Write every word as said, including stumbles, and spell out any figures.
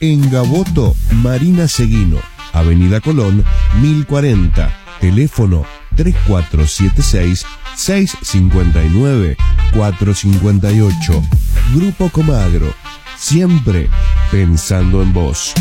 En Gaboto, Marina Seguino, Avenida Colón, mil cuarenta, teléfono tres cuatro siete seis, seis cinco nueve, cuatro cinco ocho. Grupo Comagro, siempre pensando en vos.